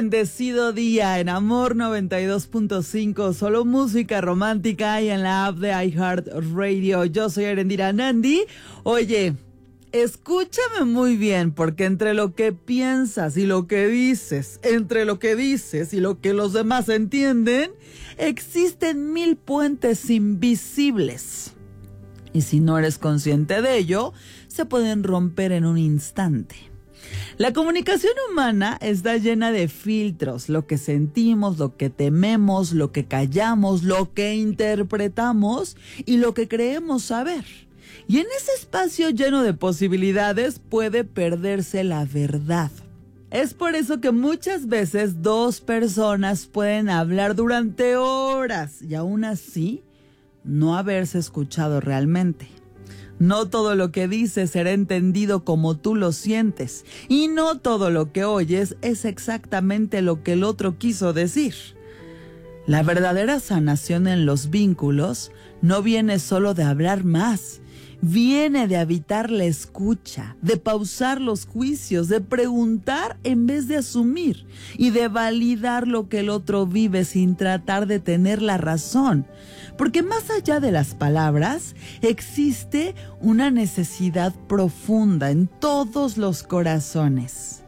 bendecido día en Amor 92.5, solo música romántica y en la app de iHeartRadio. Yo soy Erendira Nandi. Oye, escúchame muy bien, porque entre lo que piensas y lo que dices, entre lo que dices y lo que los demás entienden, existen 1000 puentes invisibles. Y si no eres consciente de ello, se pueden romper en un instante. La comunicación humana está llena de filtros, lo que sentimos, lo que tememos, lo que callamos, lo que interpretamos y lo que creemos saber. Y en ese espacio lleno de posibilidades puede perderse la verdad. Es por eso que muchas veces dos personas pueden hablar durante horas y aún así no haberse escuchado realmente. No todo lo que dices será entendido como tú lo sientes, y no todo lo que oyes es exactamente lo que el otro quiso decir. La verdadera sanación en los vínculos no viene solo de hablar más, viene de habitar la escucha, de pausar los juicios, de preguntar en vez de asumir y de validar lo que el otro vive sin tratar de tener la razón. Porque más allá de las palabras, existe una necesidad profunda en todos los corazones: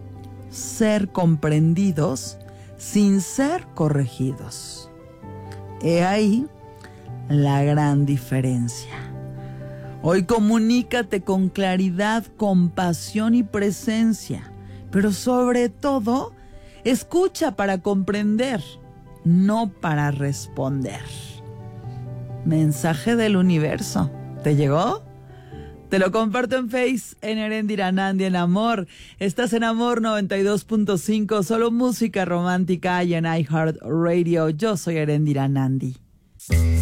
ser comprendidos sin ser corregidos. He ahí la gran diferencia. Hoy comunícate con claridad, compasión y presencia, pero sobre todo, escucha para comprender, no para responder. Mensaje del universo. ¿Te llegó? Te lo comparto en Face, en Erendira Nandi en Amor. Estás en Amor 92.5, solo música romántica y en iHeartRadio. Yo soy Erendira Nandi.